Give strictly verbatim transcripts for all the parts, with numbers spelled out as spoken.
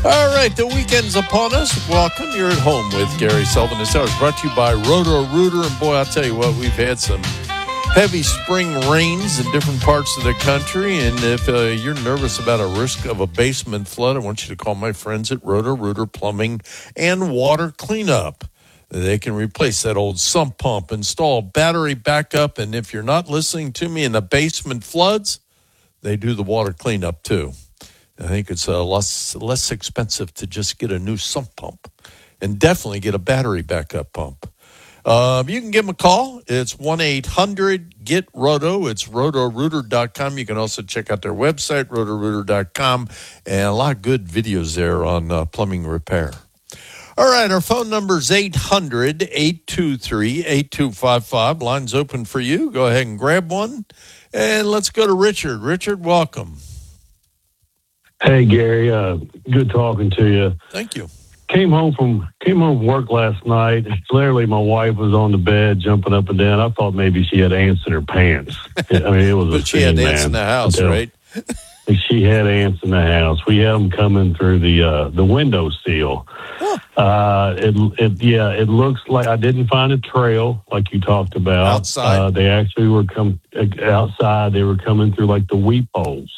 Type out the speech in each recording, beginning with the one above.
All right, the weekend's upon us. Welcome. You're at home with Gary Sullivan. This hour is brought to you by Roto-Rooter. And boy, I'll tell you what, we've had some heavy spring rains in different parts of the country. And if uh, you're nervous about a risk of a basement flood, I want you to call my friends at Roto-Rooter Plumbing and Water Cleanup. They can replace that old sump pump, install battery backup, and if you're not listening to me and the basement floods, they do the water cleanup too. I think it's uh, less less expensive to just get a new sump pump and definitely get a battery backup pump. Um, you can give them a call. It's one eight hundred get roto. It's roto rooter dot com. You can also check out their website, roto rooter dot com, and a lot of good videos there on uh, plumbing repair. All right, our phone number is eight hundred, eight two three, eight two five five. Line's open for you. Go ahead and grab one. And let's go to Richard. Richard, welcome. Hey, Gary. Uh, good talking to you. Thank you. Came home from came home from work last night. Literally, my wife was on the bed jumping up and down. I thought maybe she had ants in her pants. I mean, it was but a she scene, had ants man. in the house, right? She had ants in the house. We had them coming through the uh, the window sill. Huh. Uh, it, it yeah, it looks like I didn't find a trail like you talked about. Outside, uh, they actually were come outside. They were coming through like the weep holes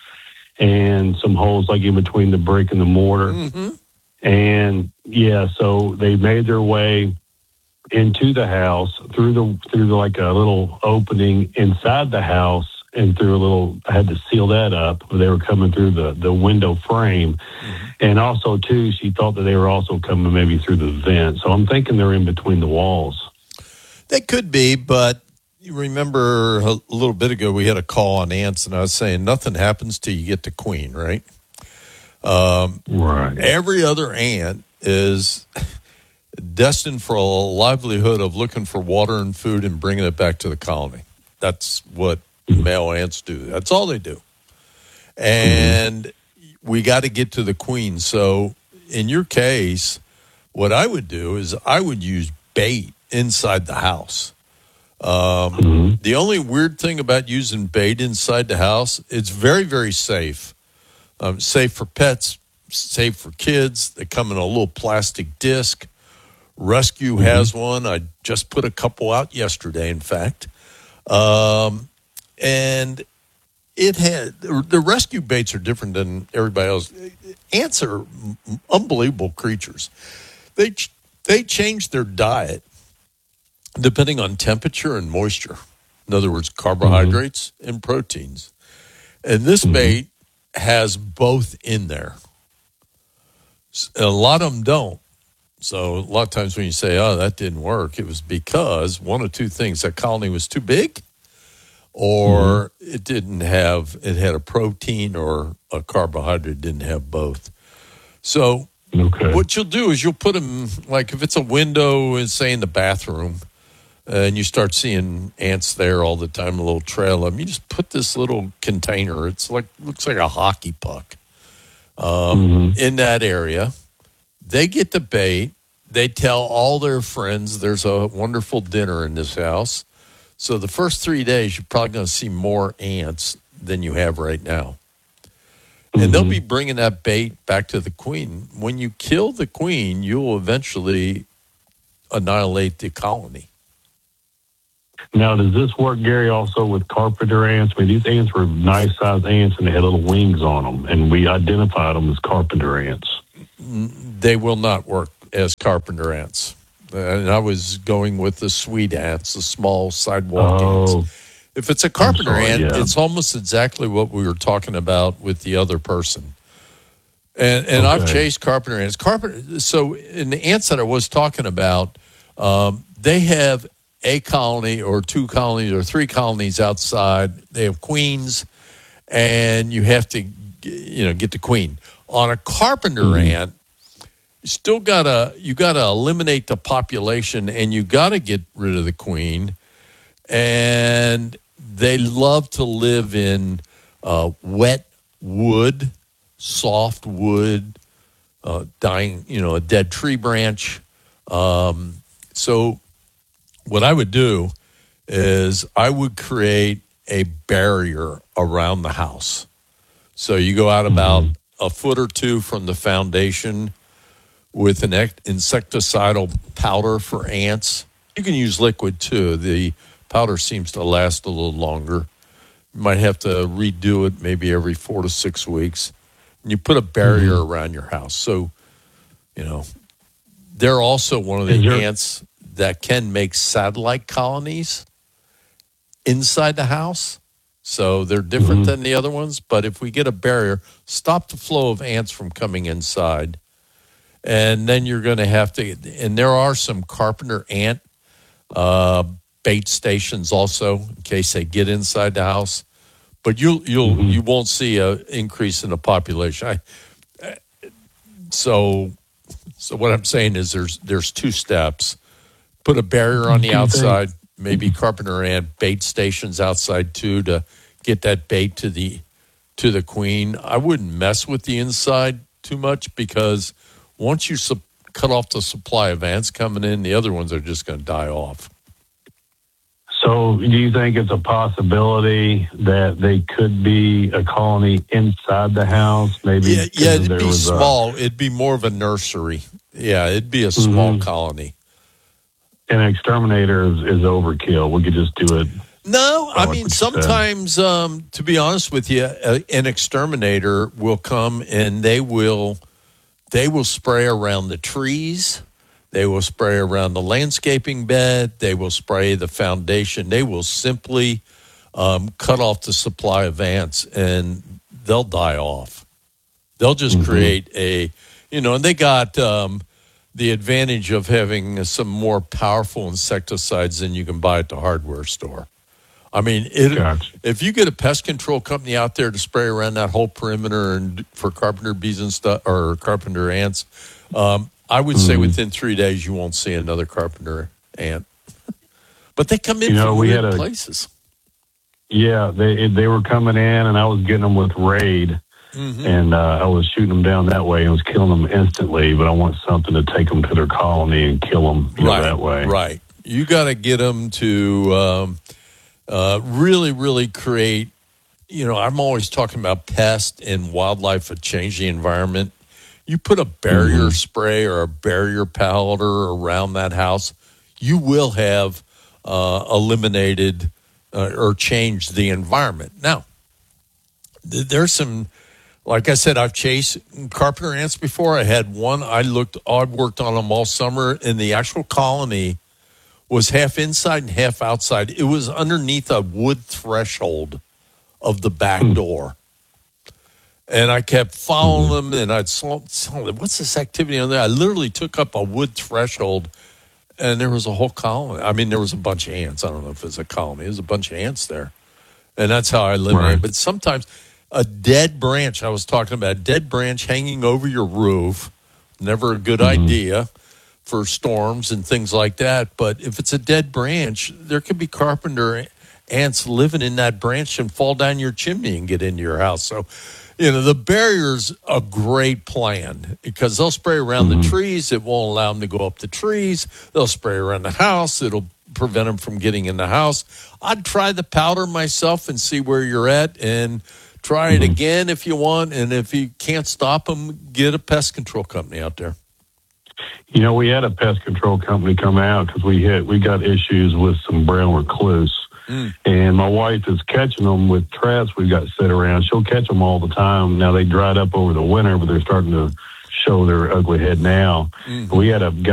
and some holes like in between the brick and the mortar. Mm-hmm. And yeah, so they made their way into the house through the through the, like a little opening inside the house. And through a little, I had to seal that up. They were coming through the, the window frame. Mm-hmm. And also, too, she thought that they were also coming maybe through the vent. So I'm thinking they're in between the walls. They could be, but you remember a little bit ago we had a call on ants, and I was saying nothing happens till you get to queen, right? Um, right. Every other ant is destined for a livelihood of looking for water and food and bringing it back to the colony. That's what male ants do. That's all they do. And mm-hmm. we got to get to the queen. So in your case, what I would do is I would use bait inside the house. Um, mm-hmm. The only weird thing about using bait inside the house, it's very, very safe. Um, safe for pets, safe for kids. They come in a little plastic disc. Rescue mm-hmm. has one. I just put a couple out yesterday, in fact. Um, And it had the rescue baits are different than everybody else. Ants are unbelievable creatures. They they change their diet depending on temperature and moisture. In other words, carbohydrates mm-hmm. and proteins. And this mm-hmm. bait has both in there. A lot of them don't. So a lot of times when you say, "Oh, that didn't work," it was because one of two things: that colony was too big, or mm-hmm. it didn't have, it had a protein or a carbohydrate, didn't have both. So okay. what you'll do is you'll put them, like if it's a window, in, say in the bathroom, uh, and you start seeing ants there all the time, a little trail of them, you just put this little container, it's like, looks like a hockey puck, um, mm-hmm. in that area. They get the bait. They tell all their friends there's a wonderful dinner in this house. So the first three days, you're probably going to see more ants than you have right now. And mm-hmm. they'll be bringing that bait back to the queen. When you kill the queen, you'll eventually annihilate the colony. Now, does this work, Gary, also with carpenter ants? I mean, these ants were nice-sized ants, and they had little wings on them, and we identified them as carpenter ants. They will not work as carpenter ants. And I was going with the sweet ants, the small sidewalk oh, ants. If it's a carpenter sorry, ant, yeah. it's almost exactly what we were talking about with the other person. And and okay. I've chased carpenter ants. Carpenter. So in the ants that I was talking about, um, they have a colony or two colonies or three colonies outside. They have queens, and you have to, you know, get the queen. On a carpenter mm-hmm. ant, you still gotta you gotta eliminate the population, and you gotta get rid of the queen. And they love to live in uh, wet wood, soft wood, uh, dying, you know, a dead tree branch. Um, so, what I would do is I would create a barrier around the house. So you go out about a foot or two from the foundation with an ec- insecticidal powder for ants. You can use liquid too. The powder seems to last a little longer. You might have to redo it maybe every four to six weeks. And you put a barrier mm-hmm. around your house. So, you know, they're also one of the Is there- ants that can make satellite colonies inside the house. So they're different mm-hmm. than the other ones. But if we get a barrier, stop the flow of ants from coming inside. And then you're going to have to, and there are some carpenter ant uh, bait stations also in case they get inside the house. But you'll you'll mm-hmm. you won't see a increase in the population. I, so so what I'm saying is there's there's two steps. Put a barrier on the outside, maybe carpenter ant bait stations outside too to get that bait to the to the queen. I wouldn't mess with the inside too much because once you su- cut off the supply of ants coming in, the other ones are just going to die off. So do you think it's a possibility that they could be a colony inside the house? Maybe yeah, yeah it'd be was small. A, it'd be more of a nursery. Yeah, it'd be a small mm-hmm. colony. An exterminator is, is overkill. We could just do it. No, I mean, sometimes, um, to be honest with you, uh, an exterminator will come and they will they will spray around the trees. They will spray around the landscaping bed. They will spray the foundation. They will simply um, cut off the supply of ants, and they'll die off. They'll just mm-hmm. create a, you know, and they got um, the advantage of having some more powerful insecticides than you can buy at the hardware store. I mean, it, gotcha. If you get a pest control company out there to spray around that whole perimeter and for carpenter bees and stuff, or carpenter ants, um, I would mm. say within three days you won't see another carpenter ant. But they come in you know, from we weird had a, places. Yeah, they they were coming in, and I was getting them with Raid, mm-hmm. and uh, I was shooting them down that way and was killing them instantly. But I want something to take them to their colony and kill them you know, right, that way. Right. You got to get them to um, uh, really, really create. You know, I'm always talking about pest and wildlife that change the environment. You put a barrier mm-hmm. spray or a barrier powder around that house, you will have uh, eliminated uh, or changed the environment. Now, th- there's some, like I said, I've chased carpenter ants before. I had one. I looked, I worked on them all summer, and the actual colony was half inside and half outside. It was underneath a wood threshold of the back mm. door. And I kept following mm-hmm. them, and I'd saw, saw what's this activity on there? I literally took up a wood threshold, and there was a whole colony. I mean, there was a bunch of ants. I don't know if it's a colony. There's a bunch of ants there. And that's how I eliminate right. it. But sometimes a dead branch, I was talking about a dead branch hanging over your roof, never a good mm-hmm. idea for storms and things like that. But if it's a dead branch, there could be carpenter ants living in that branch and fall down your chimney and get into your house. So, you know, the barrier's a great plan because they'll spray around mm-hmm. the trees. It won't allow them to go up the trees. They'll spray around the house. It'll prevent them from getting in the house. I'd try the powder myself and see where you're at and try mm-hmm. it again if you want. And if you can't stop them, get a pest control company out there. You know, we had a pest control company come out because we had we got issues with some brown recluse. Mm. And my wife is catching them with traps we've got set around. She'll catch them all the time. Now, they dried up over the winter, but they're starting to show their ugly head now. Mm-hmm. We had a guy